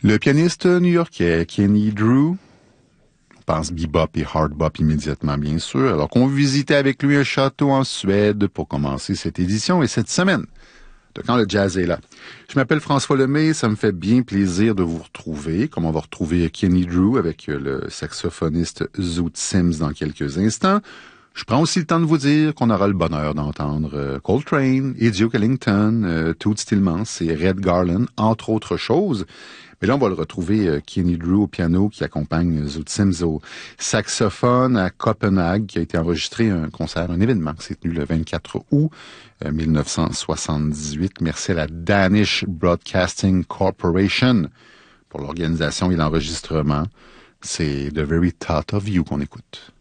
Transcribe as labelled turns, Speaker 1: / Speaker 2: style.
Speaker 1: Le pianiste new-yorkais Kenny Drew, on pense bebop et hard bop immédiatement, bien sûr, alors qu'on visitait avec lui un château en Suède pour commencer cette édition et cette semaine de Quand le jazz est là. Je m'appelle François Lemay, ça me fait bien plaisir de vous retrouver, comme on va retrouver Kenny Drew avec le saxophoniste Zoot Sims dans quelques instants. Je prends aussi le temps de vous dire qu'on aura le bonheur d'entendre Coltrane, Duke Ellington, Toots Thielemans et Red Garland, entre autres choses. Mais là, on va le retrouver Kenny Drew au piano qui accompagne Zoot Sims au saxophone à Copenhague, qui a été enregistré un concert, un événement qui s'est tenu le 24 août 1978. Merci à la Danish Broadcasting Corporation pour l'organisation et l'enregistrement. C'est The Very Thought of You qu'on écoute.